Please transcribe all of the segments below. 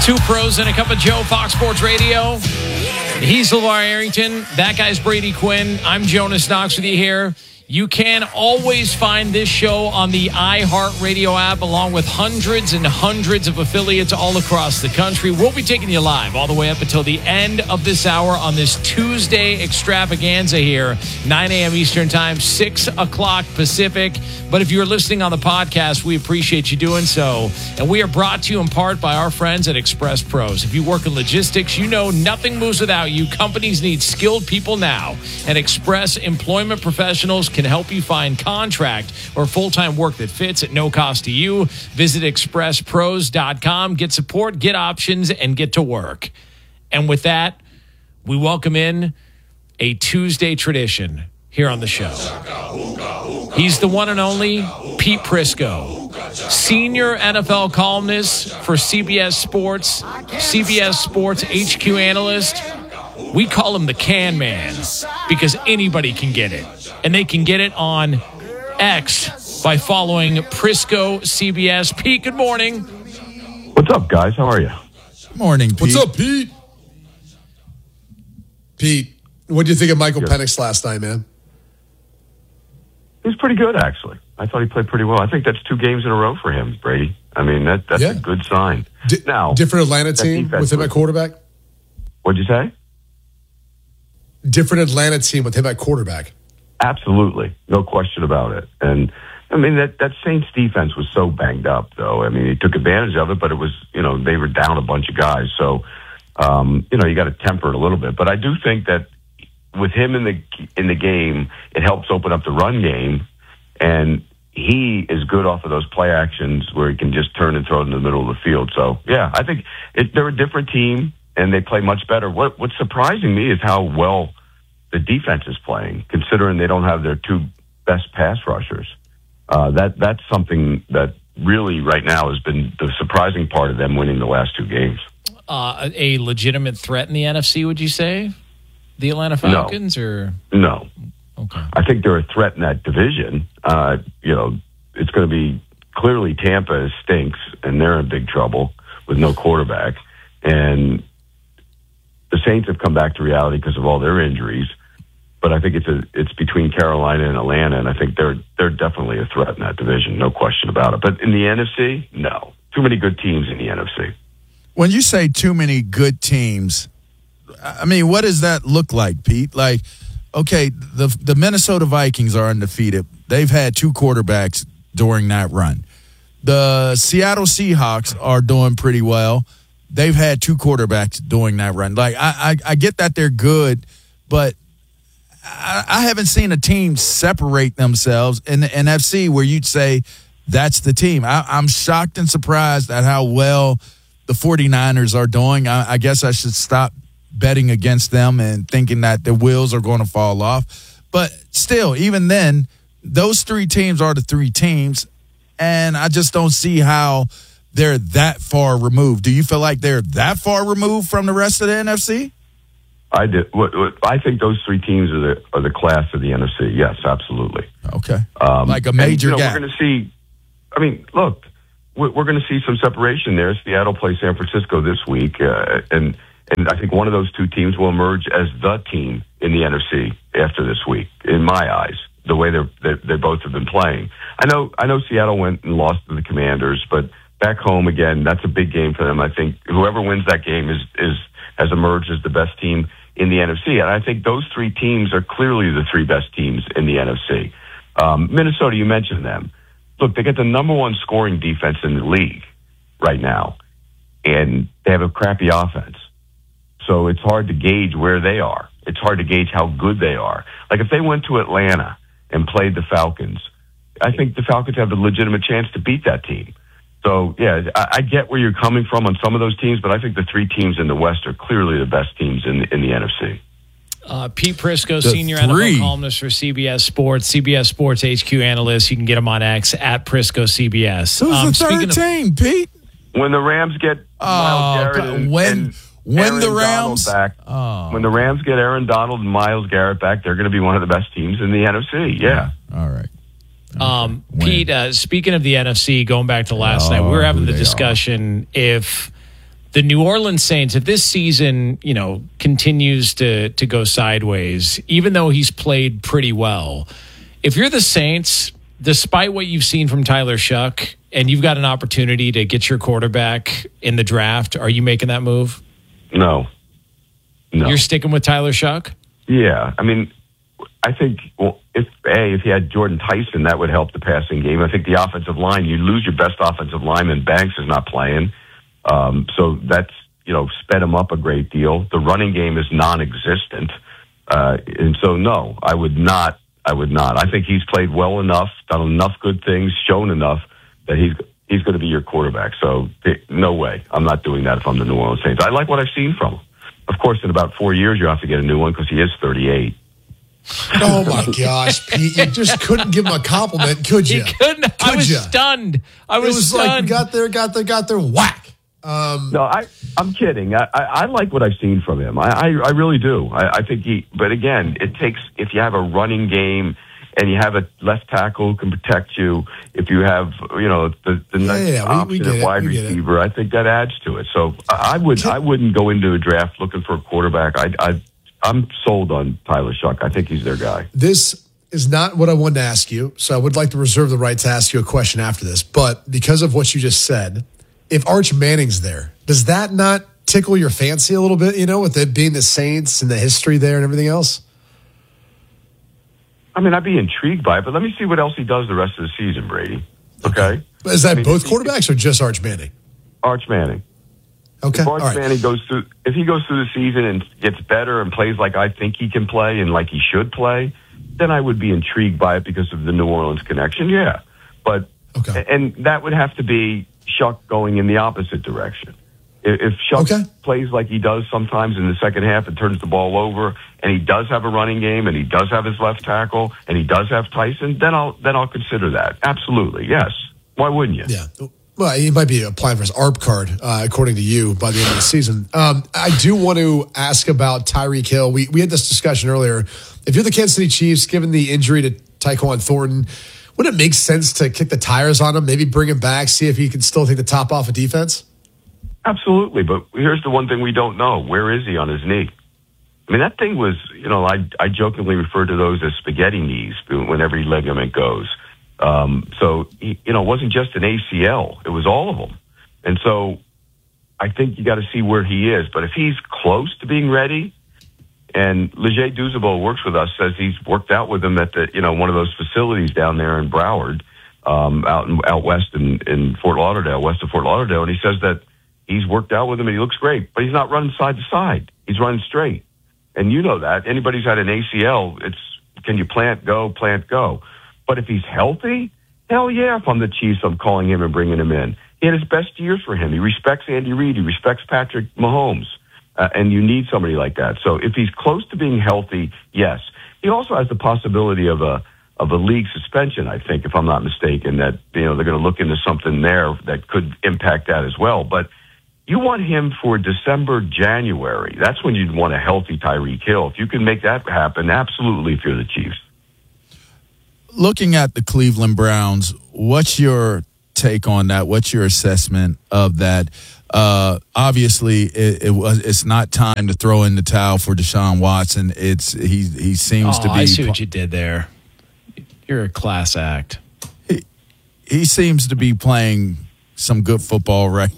Two pros and a cup of Joe, Fox Sports Radio. He's LeVar Arrington. That guy's Brady Quinn. I'm Jonas Knox with you here. You can always find this show on the iHeartRadio app, along with hundreds and hundreds of affiliates all across the country. We'll be taking you live all the way up until the end of this hour on this Tuesday extravaganza here, 9 a.m. Eastern Time, 6 o'clock Pacific. But if you're listening on the podcast, we appreciate you doing so. And we are brought to you in part by our friends at Express Pros. If you work in logistics, you know nothing moves without you. Companies need skilled people now. And Express Employment Professionals can help you find contract or full-time work that fits at no cost to you. Visit expresspros.com. Get support, get options, and get to work. And with that, we welcome in a Tuesday tradition here on the show. He's the one and only Pete Prisco, senior NFL columnist for CBS Sports, CBS Sports HQ analyst. We call him the Can Man because anybody can get it. And they can get it on X by following Prisco CBS. Pete, good morning. What's up, guys? How are you? Morning, Pete. What's up, Pete? Pete, what do you think of Michael Penix last night, man? He's pretty good, actually. I thought he played pretty well. I think that's 2 games in a row for him, Brady. I mean, that's a good sign. Now, different Atlanta team with him at quarterback? What'd you say? Different Atlanta team with him at quarterback. Absolutely. No question about it. And, I mean, that Saints defense was so banged up, though. I mean, he took advantage of it, but it was, they were down a bunch of guys. So, you got to temper it a little bit. But I do think that with him in the game, it helps open up the run game. And he is good off of those play actions where he can just turn and throw it in the middle of the field. So, yeah, I think they're a different team, and they play much better. What's surprising me is how well the defense is playing, considering they don't have their 2 best pass rushers. That's something that really right now has been the surprising part of them winning the last 2 games. A legitimate threat in the NFC, would you say? The Atlanta Falcons? No. Okay. I think they're a threat in that division. It's going to be clearly Tampa stinks, and they're in big trouble with no quarterback. And the Saints have come back to reality because of all their injuries, but I think it's between Carolina and Atlanta, and I think they're definitely a threat in that division, no question about it. But in the NFC, no. Too many good teams in the NFC. When you say too many good teams, I mean, what does that look like, Pete? Like, okay, the Minnesota Vikings are undefeated. They've had 2 quarterbacks during that run. The Seattle Seahawks are doing pretty well. They've had 2 quarterbacks doing that run. Like, I get that they're good, but I haven't seen a team separate themselves in the NFC where you'd say that's the team. I'm shocked and surprised at how well the 49ers are doing. I guess I should stop betting against them and thinking that the wheels are going to fall off. But still, even then, those 3 teams are the 3 teams, and I just don't see how they're that far removed. Do you feel like they're that far removed from the rest of the NFC? I did. I think those 3 teams are the class of the NFC. Yes, absolutely. Okay. Like a major gap. We're going to see. I mean, look, we're going to see some separation there. Seattle plays San Francisco this week, and I think one of those 2 teams will emerge as the team in the NFC after this week. In my eyes, the way they both have been playing. I know Seattle went and lost to the Commanders, but back home again, that's a big game for them. I think whoever wins that game has emerged as the best team in the NFC. And I think those 3 teams are clearly the 3 best teams in the NFC. Minnesota, you mentioned them. Look, they get the number 1 scoring defense in the league right now, and they have a crappy offense. So it's hard to gauge where they are. It's hard to gauge how good they are. Like if they went to Atlanta and played the Falcons, I think the Falcons have a legitimate chance to beat that team. So, yeah, I get where you're coming from on some of those teams, but I think the 3 teams in the West are clearly the best teams in the NFC. Pete Prisco, senior NFL columnist for CBS Sports, CBS Sports HQ analyst. You can get him on X at Prisco CBS. Who's the 3rd team, Pete? When the Rams get Myles Garrett and the Rams back, when the Rams get Aaron Donald and Myles Garrett back, they're going to be one of the best teams in the NFC. Yeah. All right. Pete, speaking of the NFC, going back to last night, we were having the discussion if the New Orleans Saints, if this season, continues to go sideways, even though he's played pretty well, if you're the Saints, despite what you've seen from Tyler Shuck, and you've got an opportunity to get your quarterback in the draft, are you making that move? No. You're sticking with Tyler Shuck? Yeah. I mean, I think, if you had Jordan Tyson, that would help the passing game. I think the offensive line, you lose your best offensive lineman. Banks is not playing. So that's, sped him up a great deal. The running game is non-existent. And so, no, I would not. I think he's played well enough, done enough good things, shown enough that he's going to be your quarterback. So no way. I'm not doing that if I'm the New Orleans Saints. I like what I've seen from him. Of course, in about 4 years, you have to get a new one because he is 38. Oh, my gosh, Pete. You just couldn't give him a compliment, could you? You couldn't. I was stunned. I was stunned. Like got there, whack. No, I'm kidding. I like what I've seen from him. I really do. I think but again, it takes, if you have a running game and you have a left tackle who can protect you, if you have, the next option at wide receiver, I think that adds to it. So I wouldn't go into a draft looking for a quarterback. I'm sold on Tyler Shuck. I think he's their guy. This is not what I wanted to ask you, so I would like to reserve the right to ask you a question after this. But because of what you just said, if Arch Manning's there, does that not tickle your fancy a little bit, with it being the Saints and the history there and everything else? I mean, I'd be intrigued by it, but let me see what else he does the rest of the season, Brady. Okay? Is that both quarterbacks or just Arch Manning? Arch Manning. Okay. If Arch Manning goes through the season and gets better and plays like I think he can play and like he should play, then I would be intrigued by it because of the New Orleans connection. Yeah, but and that would have to be Shuck going in the opposite direction. If Shuck plays like he does sometimes in the second half and turns the ball over, and he does have a running game, and he does have his left tackle, and he does have Tyson, then I'll consider that. Absolutely, yes. Why wouldn't you? Yeah. Well, he might be applying for his ARP card, according to you, by the end of the season. I do want to ask about Tyreek Hill. We had this discussion earlier. If you're the Kansas City Chiefs, given the injury to Tyquan Thornton, wouldn't it make sense to kick the tires on him, maybe bring him back, see if he can still take the top off of defense? Absolutely, but here's the one thing we don't know. Where is he on his knee? I mean, that thing was, I jokingly refer to those as spaghetti knees when every ligament goes. So, it wasn't just an ACL. It was all of them. And so I think you got to see where he is. But if he's close to being ready, and Leger Douzabo works with us, says he's worked out with him at one of those facilities down there in Broward, out west in Fort Lauderdale, west of Fort Lauderdale. And he says that he's worked out with him and he looks great, but he's not running side to side. He's running straight. And you know that. Anybody's had an ACL, can you plant, go. But if he's healthy, hell yeah, if I'm the Chiefs, I'm calling him and bringing him in. He had his best years for him. He respects Andy Reid. He respects Patrick Mahomes. And you need somebody like that. So if he's close to being healthy, yes. He also has the possibility of a league suspension, I think, if I'm not mistaken, that they're going to look into something there that could impact that as well. But you want him for December, January. That's when you'd want a healthy Tyreek Hill. If you can make that happen, absolutely, if you're the Chiefs. Looking at the Cleveland Browns, what's your take on that? What's your assessment of that? Obviously, it's not time to throw in the towel for Deshaun Watson. He seems to be. I see what you did there. You're a class act. He seems to be playing some good football, right?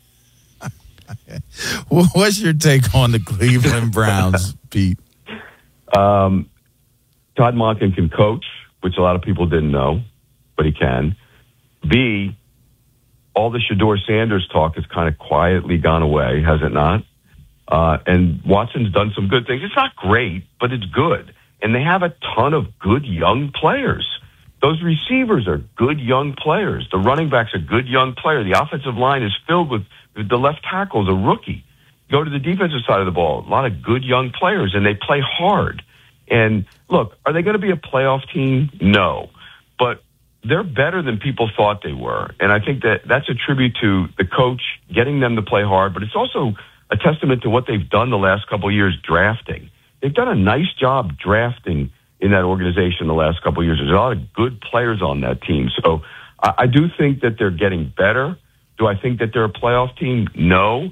What's your take on the Cleveland Browns, Pete? Todd Monken can coach, which a lot of people didn't know, but he can. B, all the Shedeur Sanders talk has kind of quietly gone away, has it not? And Watson's done some good things. It's not great, but it's good. And they have a ton of good young players. Those receivers are good young players. The running backs are good young players. The offensive line is filled with the left tackle's a rookie. Go to the defensive side of the ball, a lot of good young players, and they play hard. And look, are they going to be a playoff team? No. But they're better than people thought they were. And I think that's a tribute to the coach getting them to play hard, but it's also a testament to what they've done the last couple of years drafting. They've done a nice job drafting in that organization the last couple of years. There's a lot of good players on that team. So I do think that they're getting better. Do I think that they're a playoff team? No.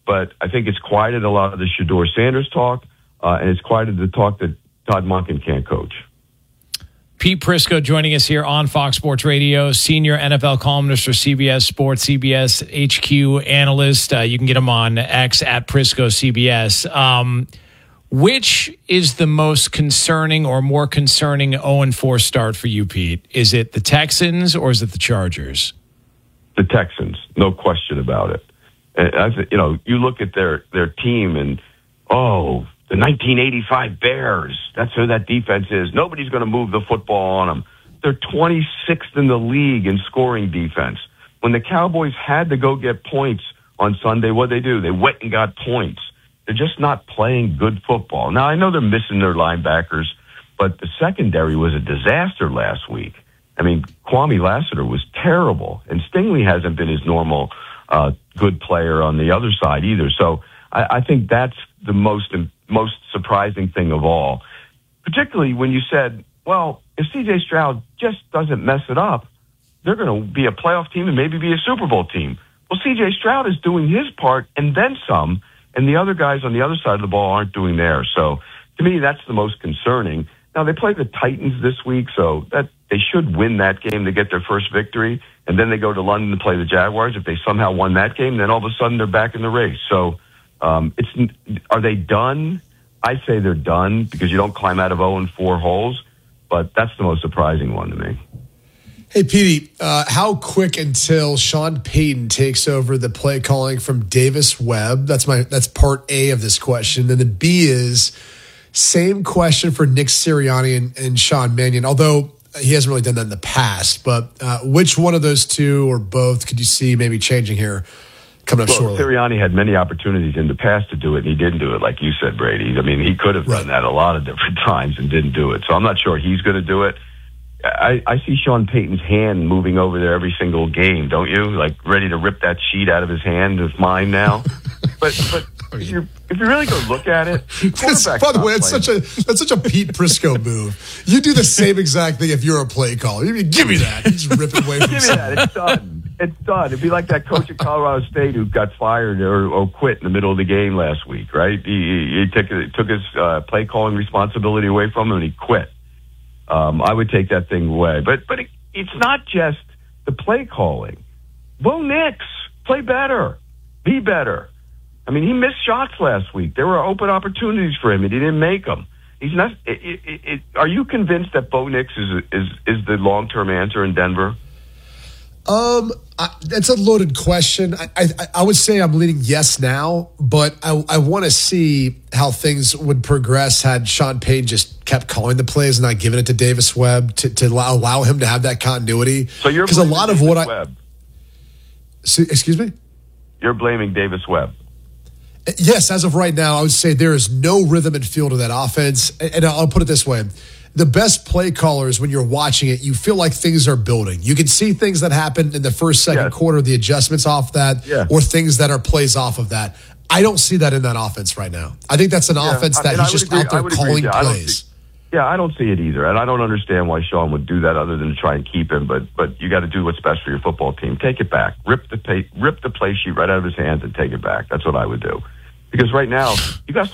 but I think it's quieted a lot of the Shedeur Sanders talk, and it's quieted the talk that Todd Monken can't coach. Pete Prisco joining us here on Fox Sports Radio, senior NFL columnist for CBS Sports, CBS HQ analyst. You can get him on X at Prisco CBS. Which is the most concerning or more concerning 0-4 start for you, Pete? Is it the Texans or is it the Chargers? The Texans, no question about it. And you look at their team and, the 1985 Bears, that's who that defense is. Nobody's going to move the football on them. They're 26th in the league in scoring defense. When the Cowboys had to go get points on Sunday, what'd they do? They went and got points. They're just not playing good football. Now, I know they're missing their linebackers, but the secondary was a disaster last week. I mean, Kwame Lassiter was terrible, and Stingley hasn't been his normal good player on the other side either. So I think that's the most surprising thing of all, particularly when you said, well, if C.J. Stroud just doesn't mess it up, they're going to be a playoff team and maybe be a Super Bowl team. Well, C.J. Stroud is doing his part and then some, and the other guys on the other side of the ball aren't doing theirs. So to me, that's the most concerning. Now, they play the Titans this week, so that they should win that game to get their first victory, and then they go to London to play the Jaguars. If they somehow won that game, then all of a sudden they're back in the race. So are they done? I say they're done because you don't climb out of 0-4 holes, but that's the most surprising one to me. Hey, Petey, how quick until Sean Payton takes over the play calling from Davis Webb? That's part A of this question. Then the B is same question for Nick Sirianni and Sean Mannion, although he hasn't really done that in the past. But which one of those two or both could you see maybe changing here coming up shortly? Sirianni had many opportunities in the past to do it, and he didn't do it, like you said, Brady. I mean, he could have done that a lot of different times and didn't do it. So I'm not sure he's going to do it. I see Sean Payton's hand moving over there every single game, don't you? Like ready to rip that sheet out of his hand. It's mine now. but if you really go look at it, by the way, that's such a Pete Prisco move. You do the same exact thing if you're a play caller. Give me that. You just rip it away from Give me that. It's done. It's done. It'd be like that coach at Colorado State who got fired or quit in the middle of the game last week, right? He took his play calling responsibility away from him and he quit. I would take that thing away. But it's not just the play calling. Bo Nix, play better. Be better. I mean, he missed shots last week. There were open opportunities for him, and he didn't make them. He's not. Are you convinced that Bo Nix is the long-term answer in Denver? That's a loaded question. I would say I'm leaning yes now, but I want to see how things would progress had Sean Payton just kept calling the plays and not giving it to Davis Webb to allow him to have that continuity. So you're blaming a lot of Davis Webb. Excuse me? You're blaming Davis Webb. Yes, as of right now, I would say there is no rhythm and feel to that offense. And I'll put it this way. The best play callers, when you're watching it, you feel like things are building. You can see things that happen in the first, second quarter, the adjustments off that, or things that are plays off of that. I don't see that in that offense right now. I think that's an offense that he's just out there calling plays. I don't see it either. And I don't understand why Sean would do that other than to try and keep him. But you got to do what's best for your football team. Take it back. Rip the play sheet right out of his hands and take it back. That's what I would do. Because right now, you got